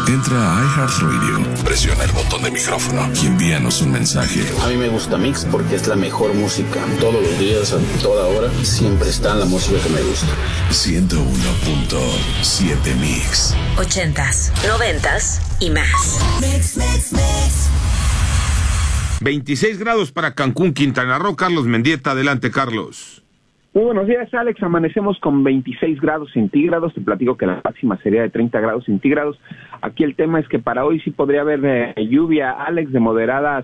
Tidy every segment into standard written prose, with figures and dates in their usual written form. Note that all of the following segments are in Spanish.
Entra a iHeartRadio, presiona el botón de micrófono y envíanos un mensaje. A mí me gusta Mix porque es la mejor música. Todos los días, a toda hora, siempre está la música que me gusta. 101.7 Mix. 80s, 90s y más. Mix. 26 grados para Cancún, Quintana Roo. Carlos Mendieta, adelante, Carlos. Muy buenos días, Alex. Amanecemos con 26 grados centígrados. Te platico que la máxima sería de 30 grados centígrados. Aquí el tema es que para hoy sí podría haber lluvia, Alex, de moderadas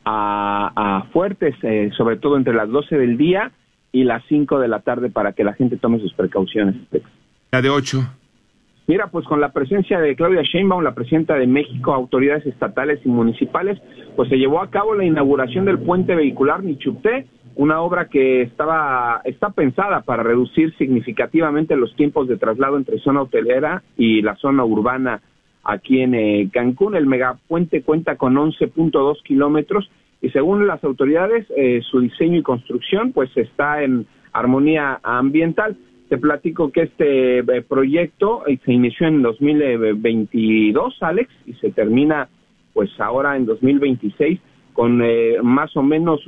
a fuertes, sobre todo entre las 12 del día y las 5 de la tarde, para que la gente tome sus precauciones. La de 8. Mira, pues con la presencia de Claudia Sheinbaum, la presidenta de México, autoridades estatales y municipales, pues se llevó a cabo la inauguración del puente vehicular Nichupté, una obra que está pensada para reducir significativamente los tiempos de traslado entre zona hotelera y la zona urbana aquí en Cancún. El megapuente cuenta con 11.2 kilómetros y según las autoridades, su diseño y construcción pues está en armonía ambiental. Te platico que este proyecto se inició en 2022, Alex, y se termina pues ahora en 2026 con más o menos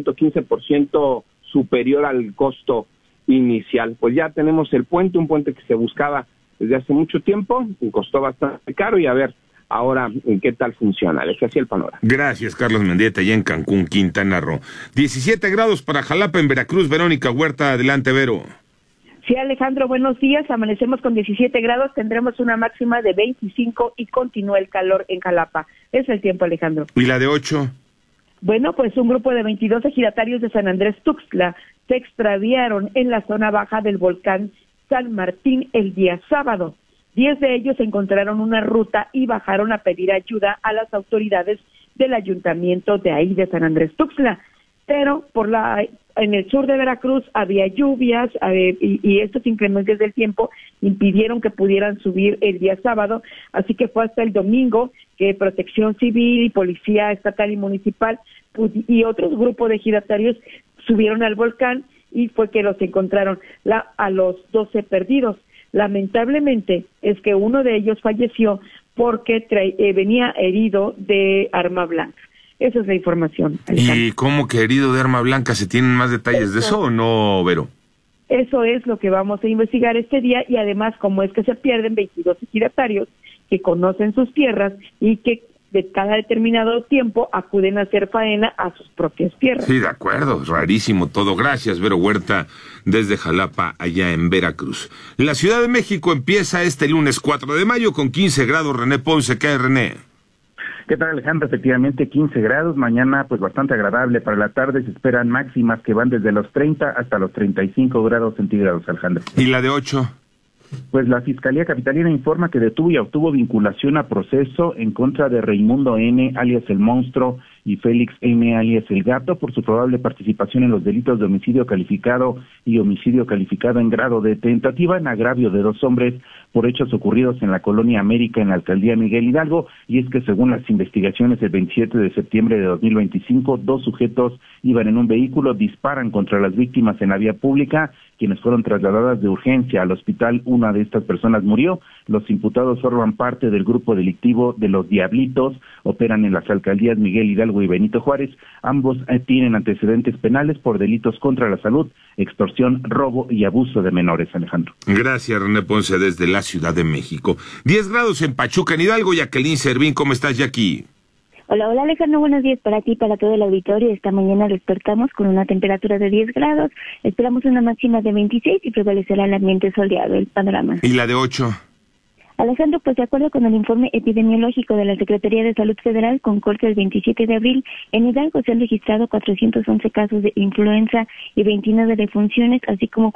115% superior al costo inicial. Pues ya tenemos el puente, un puente que se buscaba desde hace mucho tiempo, y costó bastante caro, y a ver ahora en qué tal funciona. Alex, así el panorama. Gracias, Carlos Mendieta, ya en Cancún, Quintana Roo. 17 grados para Jalapa, en Veracruz. Verónica Huerta, adelante, Vero. Sí, Alejandro, buenos días. Amanecemos con 17 grados, tendremos una máxima de 25 y continúa el calor en Jalapa. Es el tiempo, Alejandro. ¿Y la de 8? Bueno, pues un grupo de 22 ejidatarios de San Andrés Tuxtla se extraviaron en la zona baja del volcán San Martín el día sábado. 10 de ellos encontraron una ruta y bajaron a pedir ayuda a las autoridades del ayuntamiento de ahí de San Andrés Tuxtla. Pero en el sur de Veracruz había lluvias y estos incrementos del tiempo impidieron que pudieran subir el día sábado, así que fue hasta el domingo que Protección Civil y Policía Estatal y Municipal y otros grupos de ejidatarios subieron al volcán y fue que los encontraron a los 12 perdidos. Lamentablemente es que uno de ellos falleció porque venía herido de arma blanca. Esa es la información, Alejandro. ¿Y cómo que herido de arma blanca? ¿Se tienen más detalles de eso o no, Vero? Eso es lo que vamos a investigar este día, y además cómo es que se pierden 22 ejidatarios que conocen sus tierras y que de cada determinado tiempo acuden a hacer faena a sus propias tierras. Sí, de acuerdo, rarísimo todo. Gracias, Vero Huerta, desde Jalapa, allá en Veracruz. La Ciudad de México empieza este lunes 4 de mayo con 15 grados. René Ponce, ¿qué hay, René? ¿Qué tal, Alejandro? Efectivamente, 15 grados. Mañana, pues bastante agradable. Para la tarde se esperan máximas que van desde los 30 hasta los 35 grados centígrados, Alejandro. ¿Y la de 8? Pues la Fiscalía Capitalina informa que detuvo y obtuvo vinculación a proceso en contra de Raimundo N., alias El Monstruo, y Félix M., alias El Gato, por su probable participación en los delitos de homicidio calificado y homicidio calificado en grado de tentativa en agravio de 2 hombres por hechos ocurridos en la Colonia América, en la Alcaldía Miguel Hidalgo, y es que según las investigaciones del 27 de septiembre de 2025, 2 sujetos iban en un vehículo, disparan contra las víctimas en la vía pública, quienes fueron trasladadas de urgencia al hospital. Una de estas personas murió. Los imputados forman parte del grupo delictivo de los Diablitos, operan en las alcaldías Miguel Hidalgo y Benito Juárez. Ambos tienen antecedentes penales por delitos contra la salud, extorsión, robo y abuso de menores, Alejandro. Gracias, René Ponce, desde la Ciudad de México. 10 grados en Pachuca, en Hidalgo. Jacqueline Servín, ¿cómo estás, Jackie? Hola, Alejandro, buenos días para ti y para todo el auditorio. Esta mañana despertamos con una temperatura de 10 grados, esperamos una máxima de 26 y prevalecerá el ambiente soleado, el panorama. ¿Y la de 8? Alejandro, pues de acuerdo con el informe epidemiológico de la Secretaría de Salud Federal, con corte el 27 de abril, en Hidalgo se han registrado 411 casos de influenza y 29 defunciones, así como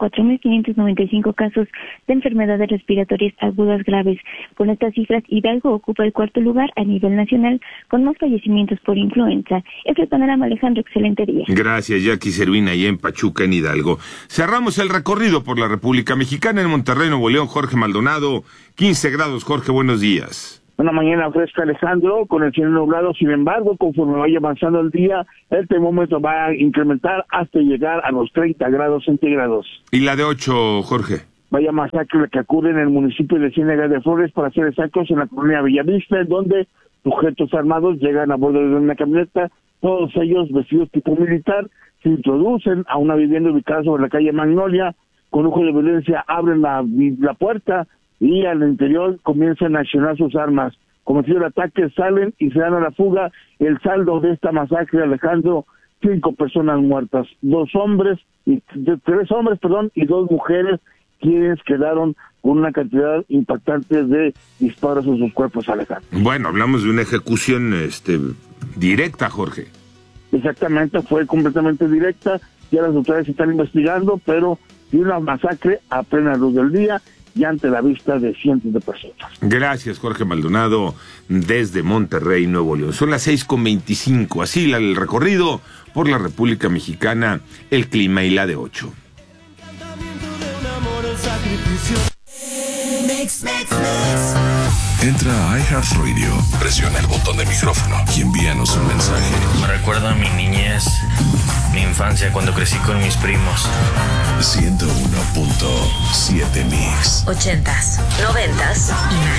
4.595 casos de enfermedades respiratorias agudas graves. Con estas cifras, Hidalgo ocupa el 4º lugar a nivel nacional con más fallecimientos por influenza. Es el panorama, Alejandro, excelente día. Gracias, Jackie Servín, ahí en Pachuca, en Hidalgo. Cerramos el recorrido por la República Mexicana. En Monterrey, Nuevo León, Jorge Maldonado, 15 grados. Jorge, buenos días. Una mañana fresca, Alejandro, con el cielo nublado. Sin embargo, conforme vaya avanzando el día, el termómetro va a incrementar hasta llegar a los 30 grados centígrados. ¿Y la de 8, Jorge? Vaya masacre la que ocurre en el municipio de Ciénega de Flores, para ser exactos, en la colonia Villavista, en donde sujetos armados llegan a bordo de una camioneta, todos ellos vestidos tipo militar, se introducen a una vivienda ubicada sobre la calle Magnolia, con lujo de violencia abren la puerta y al interior comienzan a accionar sus armas. Cometido el ataque, salen y se dan a la fuga. El saldo de esta masacre, Alejandro, 5 personas muertas, 3 hombres y 2 mujeres, quienes quedaron con una cantidad impactante de disparos en sus cuerpos, Alejandro. Bueno, hablamos de una ejecución directa, Jorge. Exactamente, fue completamente directa. Ya las autoridades están investigando, pero de una masacre a plena luz del día y ante la vista de cientos de personas. Gracias, Jorge Maldonado, desde Monterrey, Nuevo León. Son las 6:25, así el recorrido por la República Mexicana, el clima y la de 8. Entra a iHeartRadio, presiona el botón de micrófono y envíanos un mensaje. Me recuerda a mi niñez, mi infancia cuando crecí con mis primos. 101.7 Mix. 80s, 90s y más.